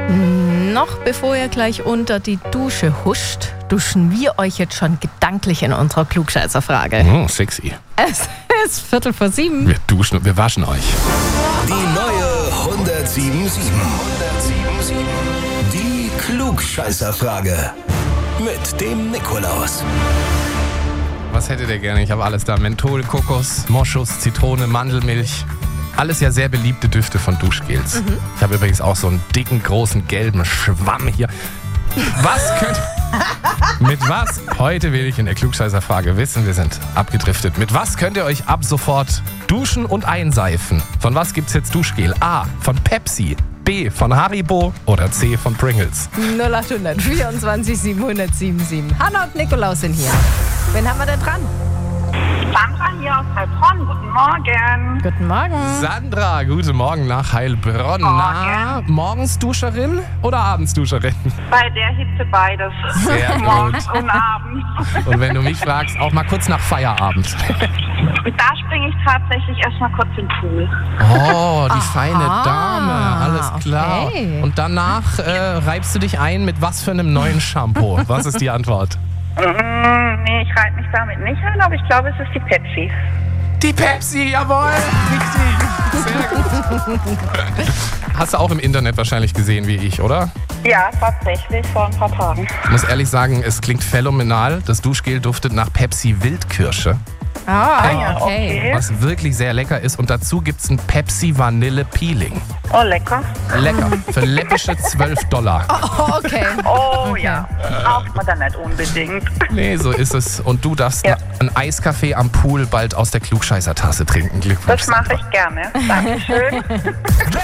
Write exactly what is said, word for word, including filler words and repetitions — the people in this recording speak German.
Noch bevor ihr gleich unter die Dusche huscht, duschen wir euch jetzt schon gedanklich in unserer Klugscheißerfrage. Oh, sexy. Es ist Viertel vor sieben. Wir duschen und wir waschen euch. Die neue hundertsieben Komma sieben. Die Klugscheißerfrage. Mit dem Nikolaus. Was hättet ihr gerne? Ich habe alles da. Menthol, Kokos, Moschus, Zitrone, Mandelmilch. Alles ja sehr beliebte Düfte von Duschgels. Mhm. Ich habe übrigens auch so einen dicken, großen, gelben Schwamm hier. Was könnt... Mit was? Heute will ich in der Klugscheißerfrage wissen, wir sind abgedriftet. Mit was könnt ihr euch ab sofort duschen und einseifen? Von was gibt's jetzt Duschgel? A. Von Pepsi. B. Von Haribo. Oder C. Von Pringles. null acht vierundzwanzig siebenhundertsiebenundsiebzig. Hanna und Nikolaus sind hier. Wen haben wir denn dran? Sandra hier aus Heilbronn. Guten Morgen. Guten Morgen. Sandra, guten Morgen nach Heilbronn. Na, morgens Duscherin oder abends Duscherin? Bei der Hitze beides. Sehr gut. Morgens und abends. Und wenn du mich fragst, auch mal kurz nach Feierabend. Da springe ich tatsächlich erstmal kurz in den Pool. Oh, die Aha, feine Dame. Alles klar. okay. Und danach äh, reibst du dich ein mit was für einem neuen Shampoo? Was ist die Antwort? Mm, nee, ich reibe mich damit nicht ein, aber ich glaube, es ist die Pepsi. Die Pepsi, jawohl. Richtig. Sehr gut. Hast du auch im Internet wahrscheinlich gesehen wie ich, oder? Ja, tatsächlich, vor ein paar Tagen. Ich muss ehrlich sagen, es klingt phänomenal. Das Duschgel duftet nach Pepsi Wildkirsche. Ah, ja, okay. okay. Was wirklich sehr lecker ist. Und dazu gibt es ein Pepsi Vanille Peeling. Oh, lecker. Lecker. Für läppische zwölf Dollar. Oh, okay. Oh Okay. ja, braucht man da nicht unbedingt. Nee, so ist es. Und du darfst Ja. einen Eiskaffee am Pool bald aus der Klugscheißertasse trinken. Glückwunsch. Das mache ich gerne. Dankeschön.